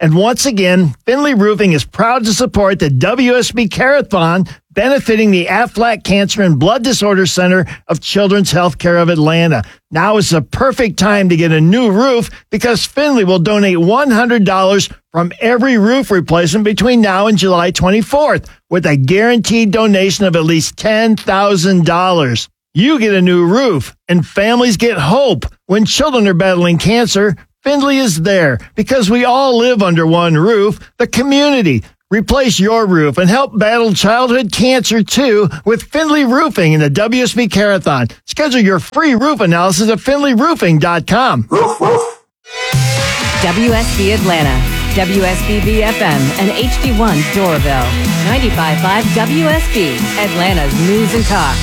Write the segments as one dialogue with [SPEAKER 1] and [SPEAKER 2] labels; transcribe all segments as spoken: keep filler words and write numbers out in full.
[SPEAKER 1] And once again, Finley Roofing is proud to support the W S B Carathon, benefiting the Aflac Cancer and Blood Disorder Center of Children's Healthcare of Atlanta. Now is the perfect time to get a new roof because Finley will donate one hundred dollars from every roof replacement between now and July twenty-fourth with a guaranteed donation of at least ten thousand dollars. You get a new roof and families get hope. When children are battling cancer, Finley is there because we all live under one roof, the community. Replace your roof and help battle childhood cancer, too, with Finley Roofing and the W S B Carathon. Schedule your free roof analysis at finley roofing dot com.
[SPEAKER 2] Woof, woof. W S B Atlanta, W S B B F M, and H D one Doraville. ninety-five point five W S B, Atlanta's News and Talk.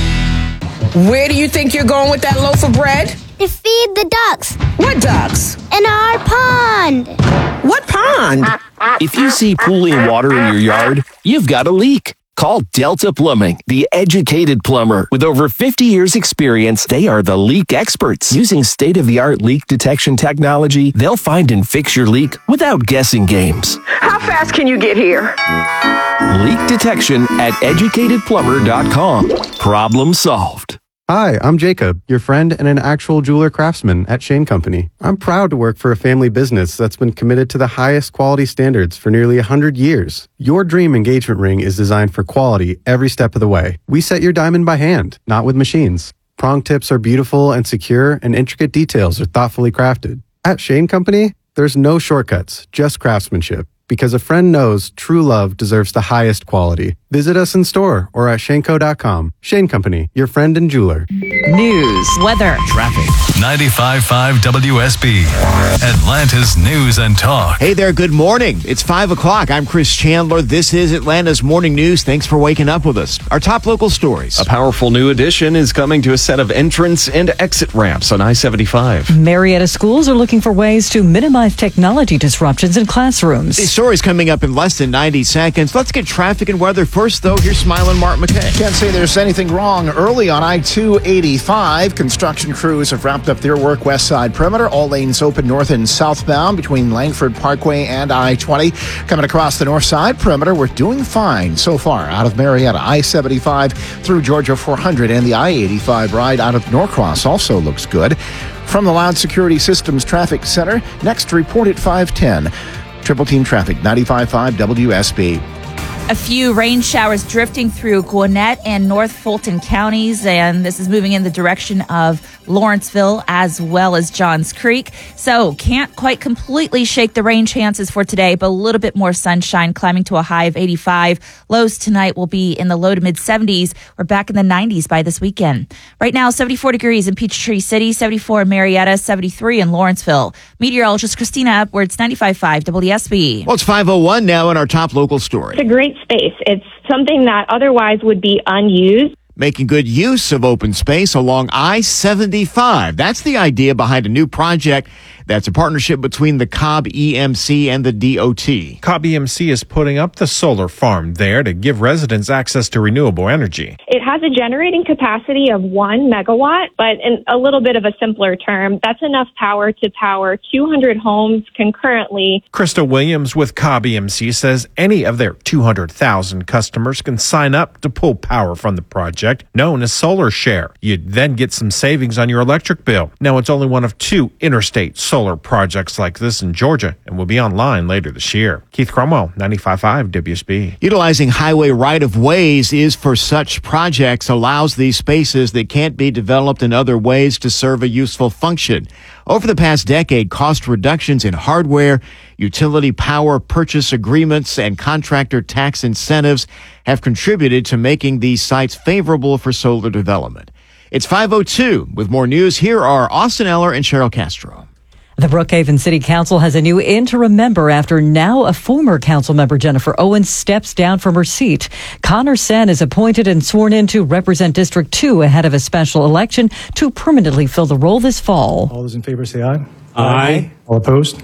[SPEAKER 3] Where do you think you're going with that loaf of bread?
[SPEAKER 4] To feed the ducks.
[SPEAKER 3] What ducks?
[SPEAKER 4] In our pond.
[SPEAKER 3] What pond?
[SPEAKER 5] If you see pooling water in your yard, you've got a leak. Call Delta Plumbing, the educated plumber. With over fifty years experience, they are the leak experts. Using state-of-the-art leak detection technology, they'll find and fix your leak without guessing games.
[SPEAKER 3] How fast can you get here?
[SPEAKER 5] Leak detection at educated plumber dot com. Problem solved.
[SPEAKER 6] Hi, I'm Jacob, your friend and an actual jeweler craftsman at Shane Company. I'm proud to work for a family business that's been committed to the highest quality standards for nearly one hundred years. Your dream engagement ring is designed for quality every step of the way. We set your diamond by hand, not with machines. Prong tips are beautiful and secure, and intricate details are thoughtfully crafted. At Shane Company, there's no shortcuts, just craftsmanship. Because a friend knows true love deserves the highest quality. Visit us in store or at shane co dot com. Shane Company, your friend and jeweler.
[SPEAKER 2] News, weather,
[SPEAKER 5] Traffic.
[SPEAKER 7] ninety-five point five W S B, Atlanta's News and Talk.
[SPEAKER 8] Hey there, good morning. It's five o'clock. I'm Chris Chandler. This is Atlanta's Morning News. Thanks for waking up with us. Our top local stories.
[SPEAKER 9] A powerful new addition is coming to a set of entrance and exit ramps on I seventy-five.
[SPEAKER 10] Marietta schools are looking for ways to minimize technology disruptions in classrooms.
[SPEAKER 8] These stories coming up in less than ninety seconds. Let's get traffic and weather first, though. Here's Smiling Mark McKay.
[SPEAKER 11] Can't say there's anything wrong early on I two eighty-five. Construction crews have wrapped up their work west side perimeter. All lanes open north and southbound between Langford Parkway and I twenty. Coming across the north side perimeter, we're doing fine so far out of Marietta. I seventy-five through Georgia four hundred, and the I eighty-five ride out of Norcross also looks good. From the Loud Security Systems Traffic Center, next report at five ten. Triple Team Traffic, ninety-five point five W S B.
[SPEAKER 12] A few rain showers drifting through Gwinnett and North Fulton counties, and this is moving in the direction of Lawrenceville as well as Johns Creek. So can't quite completely shake the rain chances for today, but a little bit more sunshine climbing to a high of eighty-five. Lows tonight will be in the low to mid seventies. We're back in the nineties by this weekend. Right now, seventy-four degrees in Peachtree City, seventy-four in Marietta, seventy-three in Lawrenceville. Meteorologist Christina Edwards, ninety-five point five W S B.
[SPEAKER 8] Well, it's five oh one now in our top local story.
[SPEAKER 13] It's a great space. It's something that otherwise would be unused.
[SPEAKER 8] Making good use of open space along I seventy-five. That's the idea behind a new project that's a partnership between the Cobb E M C and the D O T.
[SPEAKER 14] Cobb E M C is putting up the solar farm there to give residents access to renewable energy.
[SPEAKER 13] It has a generating capacity of one megawatt, but in a little bit of a simpler term, that's enough power to power two hundred homes concurrently.
[SPEAKER 14] Krista Williams with Cobb E M C says any of their two hundred thousand customers can sign up to pull power from the project, known as Solar Share. You'd then get some savings on your electric bill. Now, it's only one of two interstate solar projects like this in Georgia and will be online later this year. Keith Cromwell, ninety-five point five W S B.
[SPEAKER 8] Utilizing highway right-of-ways is for such projects allows these spaces that can't be developed in other ways to serve a useful function. Over the past decade, cost reductions in hardware, utility power purchase agreements, and contractor tax incentives have contributed to making these sites favorable for solar development. It's five oh two. With more news, here are Austin Eller and Cheryl Castro.
[SPEAKER 10] The Brookhaven City Council has a new interim member after now a former council member, Jennifer Owens, steps down from her seat. Connor Sen is appointed and sworn in to represent District two ahead of a special election to permanently fill the role this fall.
[SPEAKER 15] All those in favor say aye.
[SPEAKER 16] Aye.
[SPEAKER 15] All opposed?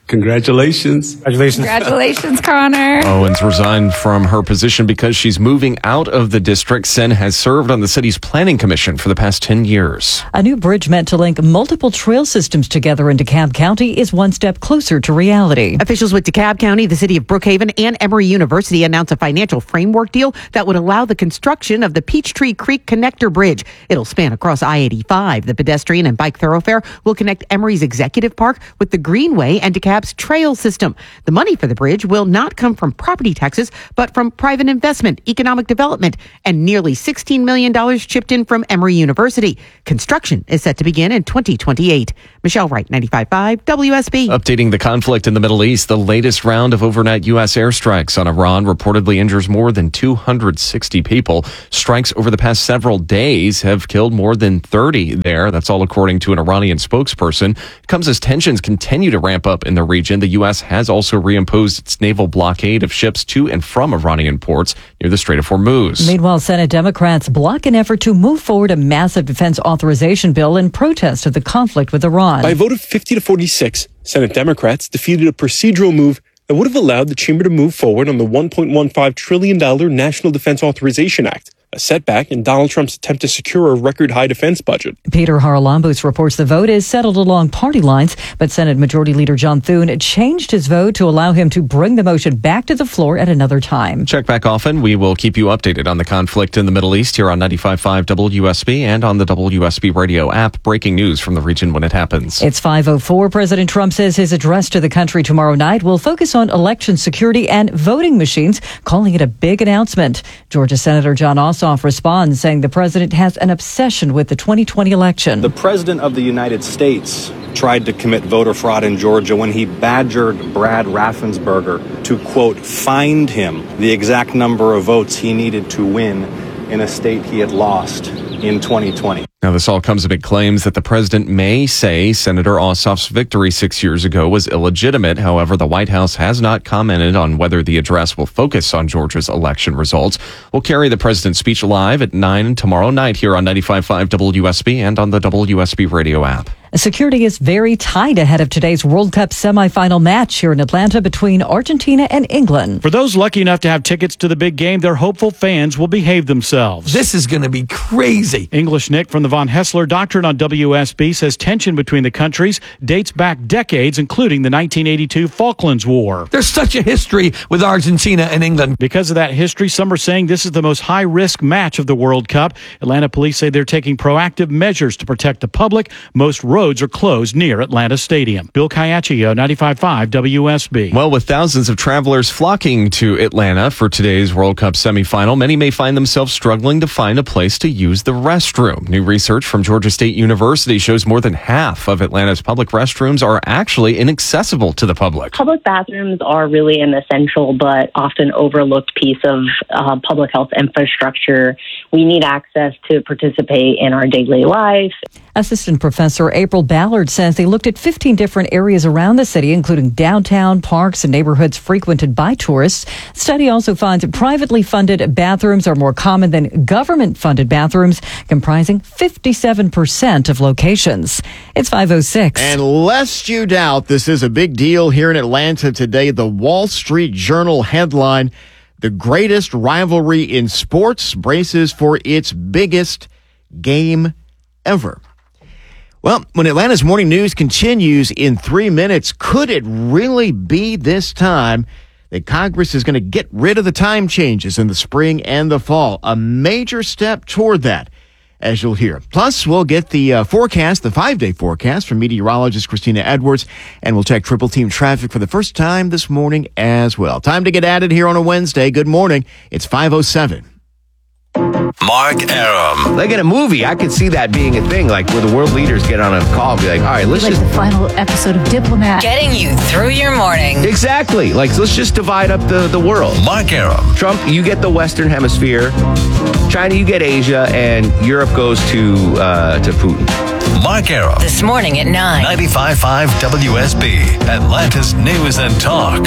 [SPEAKER 15] Congratulations.
[SPEAKER 16] Congratulations.
[SPEAKER 12] Congratulations, Connor.
[SPEAKER 9] Owens resigned from her position because she's moving out of the district. Sen has served on the city's planning commission for the past ten years.
[SPEAKER 10] A new bridge meant to link multiple trail systems together in DeKalb County is one step closer to reality.
[SPEAKER 17] Officials with DeKalb County, the city of Brookhaven, and Emory University announced a financial framework deal that would allow the construction of the Peachtree Creek Connector Bridge. It'll span across I eighty-five. The pedestrian and bike thoroughfare will connect Emory's Executive Park with the Greenway and DeKalb's trail system. The money for the bridge will not come from property taxes, but from private investment, economic development, and nearly sixteen million dollars chipped in from Emory University. Construction is set to begin in twenty twenty-eight. Michelle Wright, ninety-five point five W S B.
[SPEAKER 9] Updating the conflict in the Middle East, the latest round of overnight U S airstrikes on Iran reportedly injures more than two hundred sixty people. Strikes over the past several days have killed more than thirty there. That's all according to an Iranian spokesperson. It comes as tensions continue to ramp up in the region. The U S has also reimposed its naval blockade of ships to and from Iranian ports near the Strait of Hormuz.
[SPEAKER 10] Meanwhile, Senate Democrats block an effort to move forward a massive defense authorization bill in protest of the conflict with Iran.
[SPEAKER 18] By a vote of fifty to forty-six, Senate Democrats defeated a procedural move that would have allowed the chamber to move forward on the one point one five trillion dollars National Defense Authorization Act, a setback in Donald Trump's attempt to secure a record-high defense budget.
[SPEAKER 10] Peter Haralambous reports the vote is settled along party lines, but Senate Majority Leader John Thune changed his vote to allow him to bring the motion back to the floor at another time.
[SPEAKER 9] Check back often. We will keep you updated on the conflict in the Middle East here on ninety-five point five W S B and on the W S B radio app. Breaking news from the region when it happens.
[SPEAKER 10] It's five oh four. President Trump says his address to the country tomorrow night will focus on election security and voting machines, calling it a big announcement. Georgia Senator John Ossoff responds, saying the president has an obsession with the twenty twenty election.
[SPEAKER 19] The president of the United States tried to commit voter fraud in Georgia when he badgered Brad Raffensperger to, quote, find him the exact number of votes he needed to win in a state he had lost in twenty twenty.
[SPEAKER 9] Now, this all comes amid claims that the president may say Senator Ossoff's victory six years ago was illegitimate. However, the White House has not commented on whether the address will focus on Georgia's election results. We'll carry the president's speech live at nine tomorrow night here on ninety-five point five W S B and on the W S B radio app.
[SPEAKER 10] Security is very tight ahead of today's World Cup semifinal match here in Atlanta between Argentina and England.
[SPEAKER 16] For those lucky enough to have tickets to the big game, their hopeful fans will behave themselves.
[SPEAKER 20] This is going to be crazy.
[SPEAKER 16] English Nick from the Von Hessler Doctrine on W S B says tension between the countries dates back decades, including the nineteen eighty-two Falklands War.
[SPEAKER 20] There's such a history with Argentina and England.
[SPEAKER 16] Because of that history, some are saying this is the most high-risk match of the World Cup. Atlanta police say they're taking proactive measures to protect the public. Most roads are closed near Atlanta Stadium. Bill Caiaccio, ninety-five point five W S B.
[SPEAKER 9] Well, with thousands of travelers flocking to Atlanta for today's World Cup semifinal, many may find themselves struggling to find a place to use the restroom. New research from Georgia State University shows more than half of Atlanta's public restrooms are actually inaccessible to the public.
[SPEAKER 21] Public bathrooms are really an essential but often overlooked piece of uh, public health infrastructure. We need access to participate in our daily life.
[SPEAKER 10] Assistant Professor April Ballard says they looked at fifteen different areas around the city, including downtown, parks, and neighborhoods frequented by tourists. The study also finds that privately funded bathrooms are more common than government-funded bathrooms, comprising fifty-seven percent of locations. It's five oh six.
[SPEAKER 8] And lest you doubt, this is a big deal here in Atlanta today. The Wall Street Journal headline, "The greatest rivalry in sports braces for its biggest game ever." Well, when Atlanta's morning news continues in three minutes, could it really be this time that Congress is going to get rid of the time changes in the spring and the fall? A major step toward that, as you'll hear. Plus, we'll get the uh, forecast, the five-day forecast from meteorologist Christina Edwards, and we'll check triple team traffic for the first time this morning as well. Time to get at it here on a Wednesday. Good morning. It's five oh seven.
[SPEAKER 22] Mark Arum.
[SPEAKER 23] Like in a movie, I could see that being a thing, like where the world leaders get on a call and be like, all right, let's
[SPEAKER 2] like
[SPEAKER 23] just...
[SPEAKER 2] the final episode of Diplomat. Getting you through your morning.
[SPEAKER 23] Exactly. Like, let's just divide up the, the world.
[SPEAKER 22] Mark Arum.
[SPEAKER 23] Trump, you get the Western Hemisphere. China, you get Asia. And Europe goes to, uh, to Putin.
[SPEAKER 22] Mark Arum.
[SPEAKER 2] This morning at nine.
[SPEAKER 7] ninety-five point five W S B, Atlanta's News and Talk.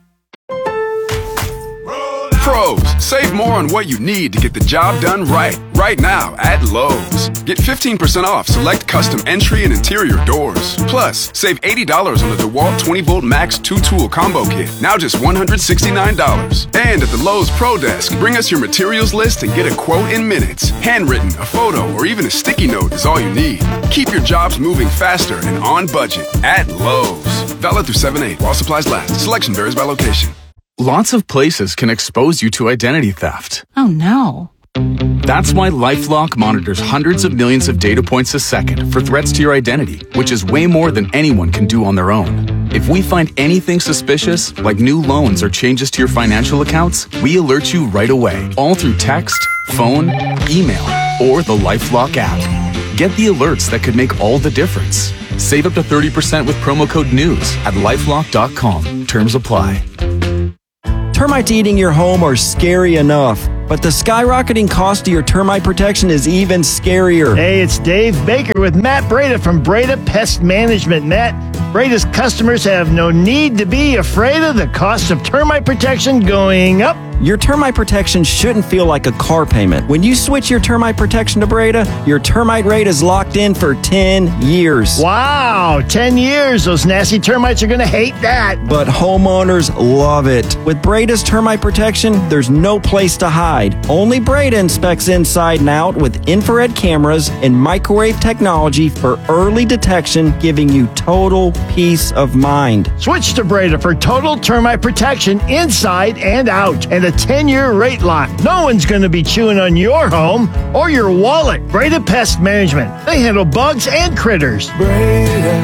[SPEAKER 24] Pros, save more on what you need to get the job done right.
[SPEAKER 1] Right now at Lowe's. Get fifteen percent off select custom entry and interior doors. Plus, save eighty dollars on the DeWalt twenty volt Max two tool combo kit. Now just one hundred sixty-nine dollars. And at the Lowe's Pro Desk, bring us your materials list and get a quote in minutes. Handwritten, a photo, or even a sticky note is all you need. Keep your jobs moving faster and on budget at Lowe's. Valid through seven eight while supplies last. Selection varies by location.
[SPEAKER 4] Lots of places can expose you to identity theft.
[SPEAKER 15] Oh no.
[SPEAKER 4] That's why LifeLock monitors hundreds of millions of data points a second for threats to your identity, which is way more than anyone can do on their own. If we find anything suspicious, like new loans or changes to your financial accounts, we alert you right away, all through text, phone, email, or the LifeLock app. Get the alerts that could make all the difference. Save up to thirty percent with promo code NEWS at lifelock dot com. Terms apply.
[SPEAKER 24] Termites eating your home are scary enough, but the skyrocketing cost of your termite protection is even scarier.
[SPEAKER 25] Hey, it's Dave Baker with Matt Breda from Breda Pest Management. Matt, Breda's customers have no need to be afraid of the cost of termite protection going up.
[SPEAKER 24] Your termite protection shouldn't feel like a car payment. When you switch your termite protection to Breda, your termite rate is locked in for ten years.
[SPEAKER 25] Wow, ten years. Those nasty termites are going to hate that.
[SPEAKER 24] But homeowners love it. With Breda's termite protection, there's no place to hide. Only Breda inspects inside and out with infrared cameras and microwave technology for early detection, giving you total peace of mind.
[SPEAKER 25] Switch to Breda for total termite protection inside and out. And a ten-year rate lock. No one's going to be chewing on your home or your wallet. Breda Pest Management. They handle bugs and critters.
[SPEAKER 26] Breda,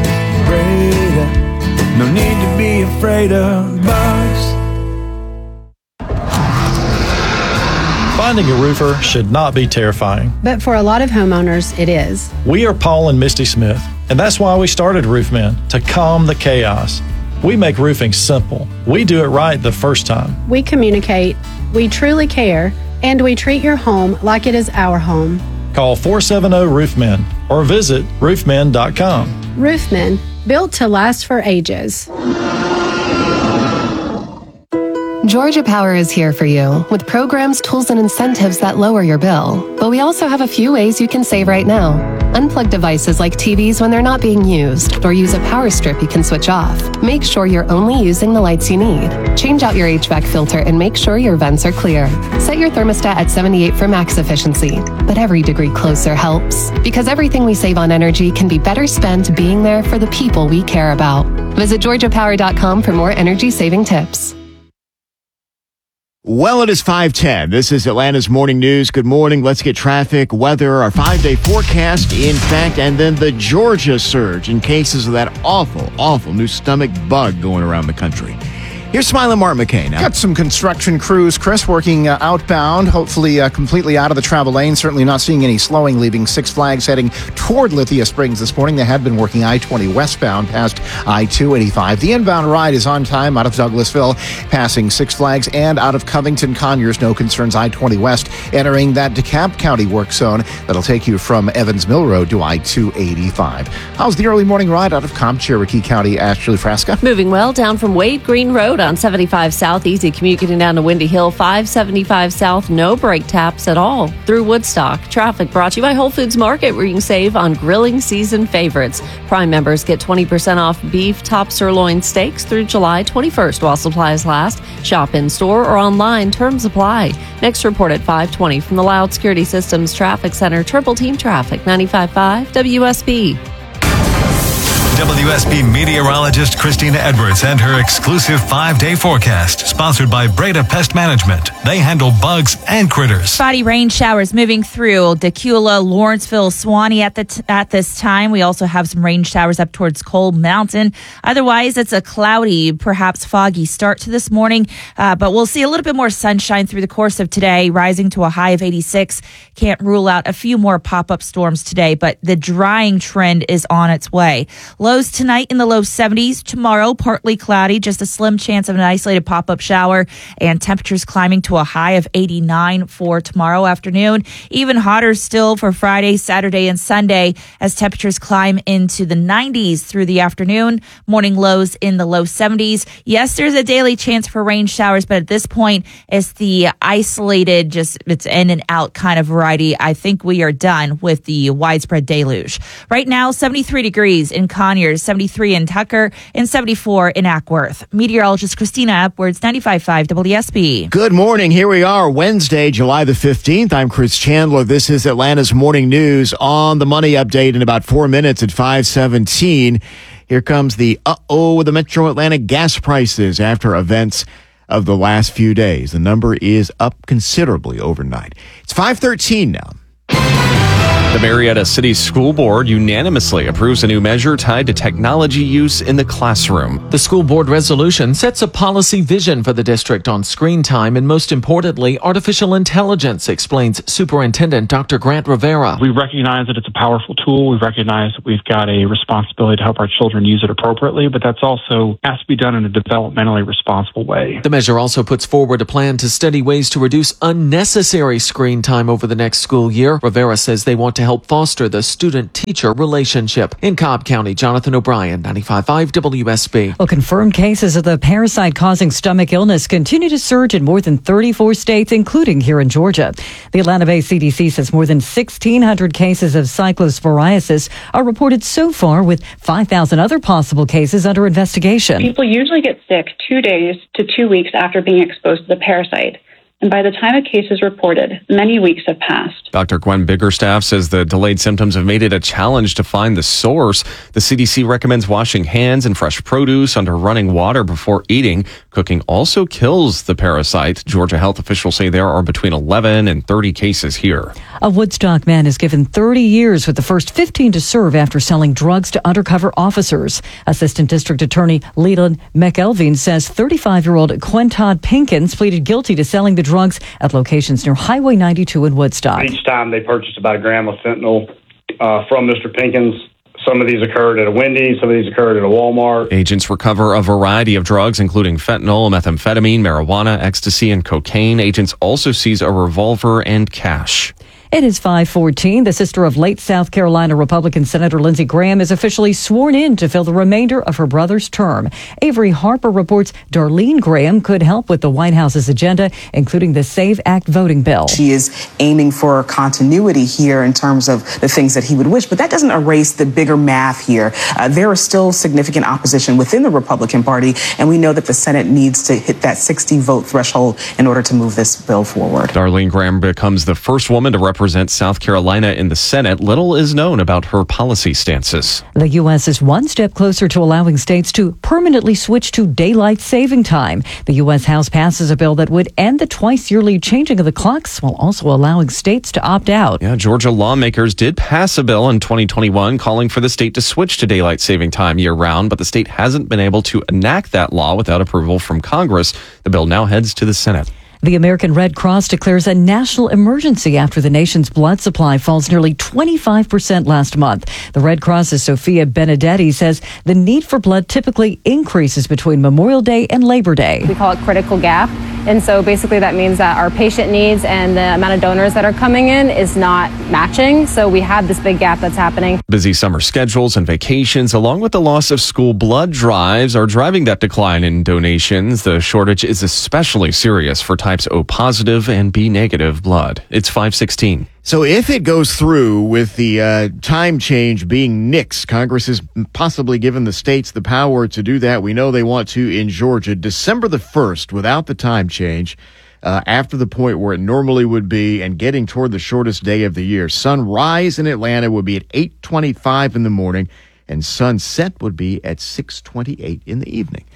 [SPEAKER 26] Breda, no need to be afraid of bugs.
[SPEAKER 27] Finding a roofer should not be terrifying.
[SPEAKER 28] But for a lot of homeowners, it is.
[SPEAKER 27] We are Paul and Misty Smith, and that's why we started Roofmen, to calm the chaos. We make roofing simple. We do it right the first time.
[SPEAKER 28] We communicate, we truly care, and we treat your home like it is our home.
[SPEAKER 27] Call four seven zero Roofmen or visit roofmen dot com.
[SPEAKER 28] Roofmen, built to last for ages.
[SPEAKER 29] Georgia Power is here for you with programs, tools, and incentives that lower your bill. But we also have a few ways you can save right now. Unplug devices like T Vs when they're not being used, or use a power strip you can switch off. Make sure you're only using the lights you need. Change out your H V A C filter and make sure your vents are clear. Set your thermostat at seventy-eight for max efficiency. But every degree closer helps, because everything we save on energy can be better spent being there for the people we care about. Visit georgia power dot com for more energy-saving tips.
[SPEAKER 8] Well, it is five ten. This is Atlanta's Morning News. Good morning. Let's get traffic, weather, our five-day forecast, in fact, and then the Georgia surge in cases of that awful, awful new stomach bug going around the country. Here's Smiling Mark McKay now.
[SPEAKER 11] Got some construction crews, Chris, working uh, outbound, hopefully uh, completely out of the travel lane. Certainly not seeing any slowing, leaving Six Flags heading toward Lithia Springs this morning. They had been working I twenty westbound past I two eighty-five. The inbound ride is on time out of Douglasville, passing Six Flags, and out of Covington Conyers. No concerns. I twenty west entering that DeKalb County work zone that'll take you from Evans Mill Road to I two eighty-five. How's the early morning ride out of Cobb, Cherokee County? Ashley Frasca.
[SPEAKER 30] Moving well down from Wade Green Road on seventy-five South, easy commute getting down to Windy Hill. five seventy-five South, no brake taps at all through Woodstock. Traffic brought to you by Whole Foods Market, where you can save on grilling season favorites. Prime members get twenty percent off beef top sirloin steaks through July twenty-first while supplies last. Shop in store or online. Terms apply. Next report at five twenty from the Loud Security Systems Traffic Center. Triple Team Traffic, ninety-five point five W S B.
[SPEAKER 7] W S B meteorologist Christina Edwards and her exclusive five-day forecast, sponsored by Breda Pest Management. They handle bugs and critters.
[SPEAKER 12] Spotty rain showers moving through Decula, Lawrenceville, Suwannee at the t- at this time. We also have some rain showers up towards Cold Mountain. Otherwise, it's a cloudy, perhaps foggy start to this morning, uh, but we'll see a little bit more sunshine through the course of today, rising to a high of eighty-six. Can't rule out a few more pop-up storms today, but the drying trend is on its way. Low Lows tonight in the low seventies. Tomorrow, partly cloudy, just a slim chance of an isolated pop-up shower, and temperatures climbing to a high of eighty-nine for tomorrow afternoon. Even hotter still for Friday, Saturday, and Sunday as temperatures climb into the nineties through the afternoon. Morning lows in the low seventies. Yes, there's a daily chance for rain showers, but at this point, it's the isolated, just it's in and out kind of variety. I think we are done with the widespread deluge. Right now, seventy-three degrees in Conyers, seventy-three in Tucker, and seventy-four in Ackworth. Meteorologist Christina Edwards, ninety-five point five W S B.
[SPEAKER 8] Good morning. Here we are, Wednesday, July the fifteenth. I'm Chris Chandler. This is Atlanta's Morning News. On the Money Update in about four minutes at five seventeen. Here comes the uh-oh with the Metro Atlanta gas prices after events of the last few days. The number is up considerably overnight. It's five thirteen now.
[SPEAKER 9] The Marietta City School Board unanimously approves a new measure tied to technology use in the classroom.
[SPEAKER 3] The school board resolution sets a policy vision for the district on screen time and, most importantly, artificial intelligence, explains Superintendent Doctor Grant Rivera.
[SPEAKER 5] We recognize that it's a powerful tool. We recognize that we've got a responsibility to help our children use it appropriately, but that's also has to be done in a developmentally responsible way.
[SPEAKER 3] The measure also puts forward a plan to study ways to reduce unnecessary screen time over the next school year. Rivera says they want to help foster the student-teacher relationship. In Cobb County, Jonathan O'Brien, ninety-five point five W S B.
[SPEAKER 10] Well, confirmed cases of the parasite causing stomach illness continue to surge in more than thirty-four states, including here in Georgia. The Atlanta-based C D C says more than sixteen hundred cases of cyclosporiasis are reported so far, with five thousand other possible cases under investigation.
[SPEAKER 6] People usually get sick two days to two weeks after being exposed to the parasite. And by the time a case is reported, many weeks have passed.
[SPEAKER 9] Doctor Gwen Biggerstaff says the delayed symptoms have made it a challenge to find the source. The C D C recommends washing hands and fresh produce under running water before eating. Cooking also kills the parasite. Georgia health officials say there are between eleven and thirty cases here.
[SPEAKER 10] A Woodstock man is given thirty years, with the first fifteen to serve after selling drugs to undercover officers. Assistant District Attorney Leland McElveen says thirty-five-year-old Quintod Pinkins pleaded guilty to selling the drugs at locations near Highway ninety-two in Woodstock.
[SPEAKER 13] Each time they purchased about a gram of fentanyl uh, from Mister Pinkins. Some of these occurred at a Wendy's, some of these occurred at a Walmart.
[SPEAKER 9] Agents recover a variety of drugs, including fentanyl, methamphetamine, marijuana, ecstasy, and cocaine. Agents also seize a revolver and cash.
[SPEAKER 10] It is five fourteen. The sister of late South Carolina Republican Senator Lindsey Graham is officially sworn in to fill the remainder of her brother's term. Avery Harper reports Darlene Graham could help with the White House's agenda, including the SAVE Act voting bill.
[SPEAKER 14] She is aiming for continuity here in terms of the things that he would wish, but that doesn't erase the bigger math here. Uh, there is still significant opposition within the Republican Party, and we know that the Senate needs to hit that sixty vote threshold in order to move this bill forward.
[SPEAKER 9] Darlene Graham becomes the first woman to represent represent South Carolina in the Senate. Little is known about her policy stances.
[SPEAKER 10] The U S is one step closer to allowing states to permanently switch to daylight saving time. The U S House passes a bill that would end the twice-yearly changing of the clocks while also allowing states to opt out.
[SPEAKER 9] Yeah, Georgia lawmakers did pass a bill in twenty twenty-one calling for the state to switch to daylight saving time year-round, but the state hasn't been able to enact that law without approval from Congress. The bill now heads to the Senate.
[SPEAKER 10] The American Red Cross declares a national emergency after the nation's blood supply falls nearly twenty-five percent last month. The Red Cross's Sophia Benedetti says the need for blood typically increases between Memorial Day and Labor Day.
[SPEAKER 15] We call it critical gap. And so basically that means that our patient needs and the amount of donors that are coming in is not matching. So we have this big gap that's happening.
[SPEAKER 9] Busy summer schedules and vacations, along with the loss of school blood drives, are driving that decline in donations. The shortage is especially serious for types O positive and B negative blood. It's five sixteen.
[SPEAKER 8] So if it goes through with the uh, time change being nixed, Congress has possibly given the states the power to do that. We know they want to in Georgia. December the first, without the time change, uh, after the point where it normally would be and getting toward the shortest day of the year. Sunrise in Atlanta would be at eight twenty-five in the morning, and sunset would be at six twenty-eight in the evening.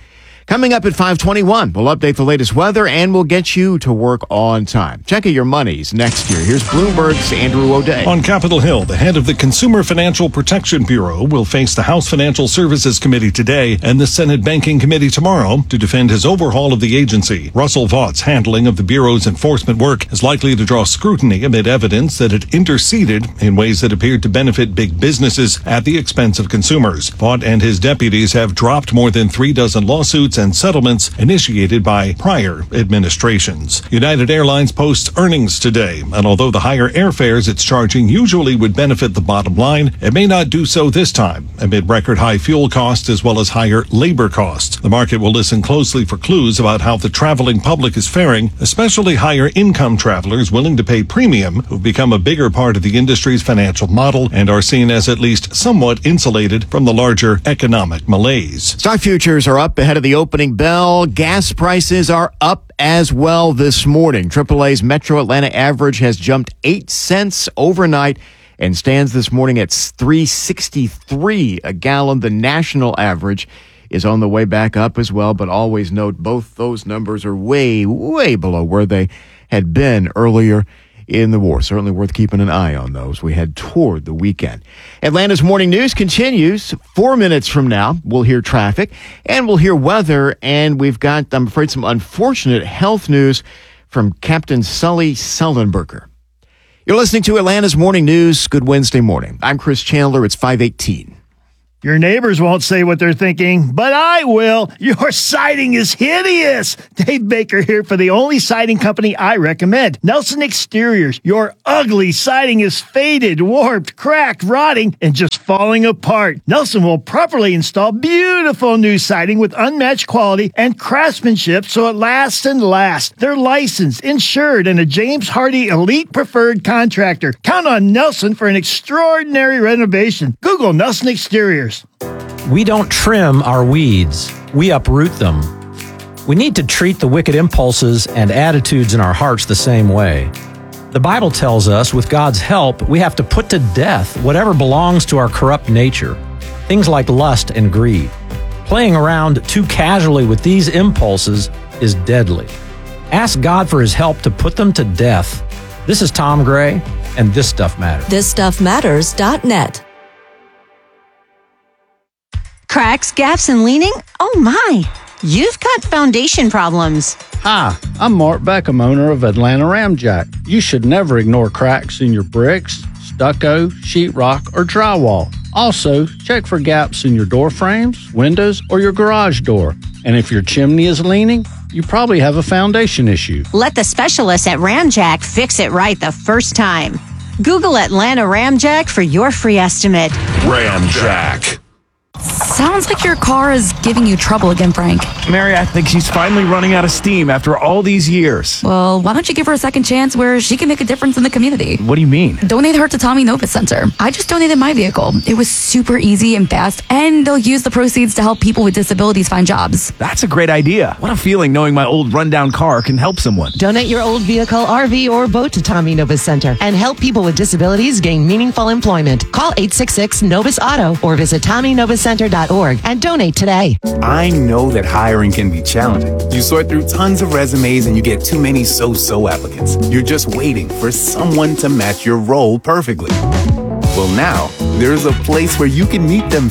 [SPEAKER 8] Coming up at five twenty-one, we'll update the latest weather and we'll get you to work on time. Check out your monies next year. Here's Bloomberg's Andrew O'Day.
[SPEAKER 1] On Capitol Hill, the head of the Consumer Financial Protection Bureau will face the House Financial Services Committee today and the Senate Banking Committee tomorrow to defend his overhaul of the agency. Russell Vaught's handling of the Bureau's enforcement work is likely to draw scrutiny amid evidence that it interceded in ways that appeared to benefit big businesses at the expense of consumers. Vaught and his deputies have dropped more than three dozen lawsuits and settlements initiated by prior administrations. United Airlines posts earnings today, and although the higher airfares it's charging usually would benefit the bottom line, it may not do so this time amid record high fuel costs as well as higher labor costs. The market will listen closely for clues about how the traveling public is faring, especially higher income travelers willing to pay premium who've become a bigger part of the industry's financial model and are seen as at least somewhat insulated from the larger economic malaise.
[SPEAKER 8] Stock futures are up ahead of the opening bell. Gas prices are up as well this morning. triple A's Metro Atlanta average has jumped eight cents overnight and stands this morning at three sixty-three a gallon. The national average is on the way back up as well, but always note both those numbers are way, way below where they had been earlier in the war. Certainly worth keeping an eye on those. We head toward the weekend. Atlanta's morning news continues. Four minutes from now, we'll hear traffic and we'll hear weather. And we've got, I'm afraid, some unfortunate health news from Captain Sully Sullenberger. You're listening to Atlanta's morning news. Good Wednesday morning. I'm Chris Chandler. It's five eighteen.
[SPEAKER 25] Your neighbors won't say what they're thinking, but I will. Your siding is hideous. Dave Baker here for the only siding company I recommend, Nelson Exteriors. Your ugly siding is faded, warped, cracked, rotting, and just falling apart. Nelson will properly install beautiful new siding with unmatched quality and craftsmanship so it lasts and lasts. They're licensed, insured, and a James Hardy Elite Preferred Contractor. Count on Nelson for an extraordinary renovation. Google Nelson Exteriors.
[SPEAKER 2] We don't trim our weeds, we uproot them. We need to treat the wicked impulses and attitudes in our hearts the same way. The Bible tells us with God's help, we have to put to death whatever belongs to our corrupt nature, things like lust and greed. Playing around too casually with these impulses is deadly. Ask God for his help to put them to death. This is Tom Gray, and This Stuff Matters.
[SPEAKER 16] this stuff matters dot net.
[SPEAKER 17] Cracks, gaps, and leaning? Oh my! You've got foundation problems.
[SPEAKER 18] Hi, I'm Mark Beckham, owner of Atlanta Ramjack. You should never ignore cracks in your bricks, stucco, sheetrock, or drywall. Also, check for gaps in your door frames, windows, or your garage door. And if your chimney is leaning, you probably have a foundation issue.
[SPEAKER 17] Let the specialists at Ramjack fix it right the first time. Google Atlanta Ramjack for your free estimate.
[SPEAKER 19] Ramjack.
[SPEAKER 20] Sounds like your car is giving you trouble again, Frank.
[SPEAKER 19] Mary, I think she's finally running out of steam after all these years.
[SPEAKER 20] Well, why don't you give her a second chance where she can make a difference in the community?
[SPEAKER 19] What do you mean?
[SPEAKER 20] Donate her to Tommy Novus Center. I just donated my vehicle. It was super easy and fast, and they'll use the proceeds to help people with disabilities find jobs.
[SPEAKER 19] That's a great idea. What a feeling knowing my old rundown car can help someone.
[SPEAKER 21] Donate your old vehicle, R V, or boat to Tommy Novus Center and help people with disabilities gain meaningful employment. Call eight six six Novus Auto or visit tommy novus center dot org and donate today.
[SPEAKER 22] I know that hiring can be challenging. You sort through tons of resumes and you get too many so-so applicants. You're just waiting for someone to match your role perfectly. Well, now, there's a place where you can meet them